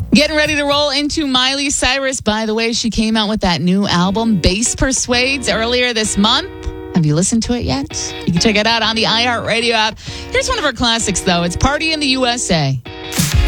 Getting ready to roll into Miley Cyrus. By the way, she came out with that new album, Bass Persuades, earlier this month. Have you listened to it yet? You can check it out on the iHeartRadio app. Here's one of her classics, though. It's Party in the USA.